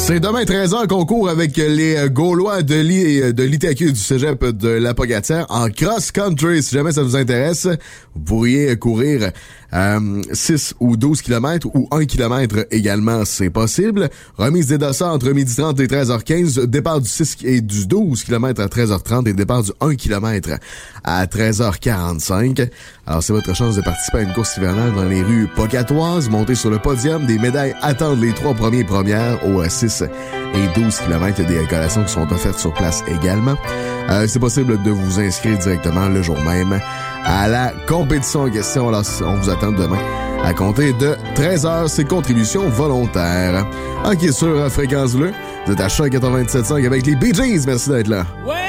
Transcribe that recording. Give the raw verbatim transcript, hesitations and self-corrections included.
C'est demain treize heures qu'on court avec les Gaulois de l'I- de l'I T A Q du cégep de la Pocatière en cross-country. Si jamais ça vous intéresse, vous pourriez courir euh, six ou douze kilomètres ou un kilomètre également, c'est possible. Remise des dossards entre midi trente et treize heures quinze. Départ du six et du douze kilomètres à treize heures trente et départ du un kilomètre à treize heures quarante-cinq. Alors, c'est votre chance de participer à une course hivernale dans les rues pocatoises. Montez sur le podium. Des médailles attendent les trois premiers premières au six et douze kilomètres. Il y a des collations qui sont offertes sur place également. Euh, c'est possible de vous inscrire directement le jour même à la compétition en question. Alors, on vous attend demain à compter de treize heures. C'est contribution volontaire. Ok, sur Fréquence Bleue, vous êtes à Choc quatre-vingt-dix-sept virgule cinq avec les Bee Gees. Merci d'être là. Ouais!